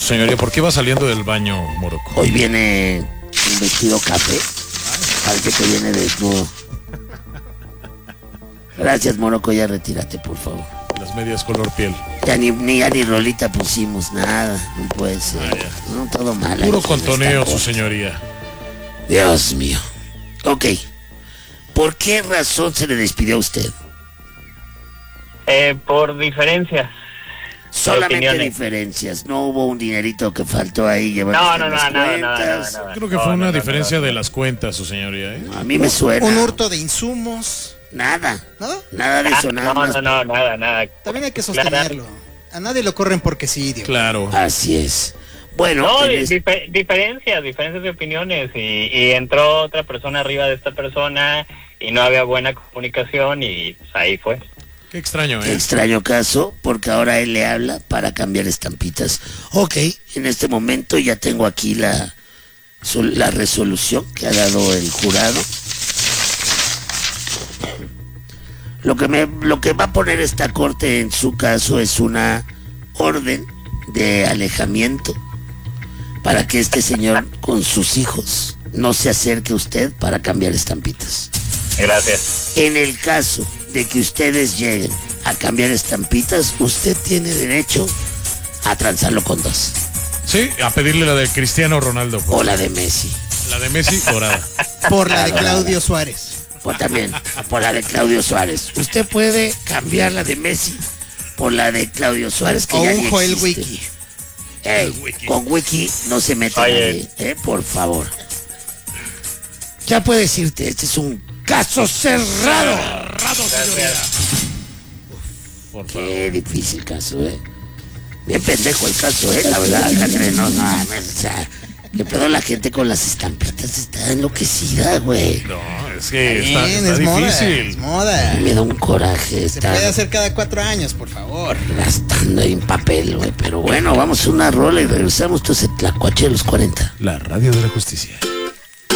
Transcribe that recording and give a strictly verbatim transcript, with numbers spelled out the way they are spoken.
Señoría, ¿por qué va saliendo del baño, Morocco? Hoy viene un vestido café. Parece que viene desnudo. Gracias, Morocco, ya retírate, por favor. Las medias color piel. Ya ni, ni, ya ni rolita pusimos, nada. No puede ser. Ah, no, todo mal. Puro contoneo, su señoría. Dios mío. Ok. ¿Por qué razón se le despidió a usted? Eh, por diferencias. Solamente diferencias. No hubo un dinerito que faltó ahí llevando no, no, las no, cuentas. No, no, no, no, Creo que no, fue no, una no, diferencia no, no, de no. las cuentas, su señoría, ¿eh? A mí me suena. Un hurto de insumos. Nada. ¿Nada? Nada de eso, Ah, nada no, más. no, no, nada, nada. También hay que sostenerlo. A nadie lo corren porque sí, Diego. Claro. Así es. Bueno, No, en di- es- dife- diferencias, diferencias de opiniones y, y entró otra persona arriba de esta persona y no había buena comunicación y pues, ahí fue. Qué extraño, qué ¿eh? extraño caso, porque ahora él le habla para cambiar estampitas. Ok, en este momento ya tengo aquí la, sol- la resolución que ha dado el jurado. Lo que, me, lo que va a poner esta corte en su caso es una orden de alejamiento para que este señor con sus hijos no se acerque a usted para cambiar estampitas. Gracias. En el caso de que ustedes lleguen a cambiar estampitas, usted tiene derecho a transarlo con dos. Sí, a pedirle la de Cristiano Ronaldo. O la de Messi. La de Messi, dorada. Por la de Claudio Suárez. O también por la de Claudio Suárez. Usted puede cambiar la de Messi por la de Claudio Suárez, que O ya un ni Joel existe. Wiki. Ey, con Wiki no se mete Oye. nadie, eh, por favor. Ya puedes irte, este es un caso cerrado. Gracias. Por favor. Qué difícil caso, eh. Bien pendejo el caso, eh, la verdad. Acá entre nos, no, no, o sea, que pedo la gente con las estampitas está enloquecida, güey. No, es que está, Bien, está es moda, difícil. es moda. Me da un coraje Se estar puede hacer cada cuatro años, por favor. gastando ahí en papel, güey. Pero bueno, vamos a una rola y regresamos. Entonces, Tlacuache de los cuarenta. La radio de la justicia.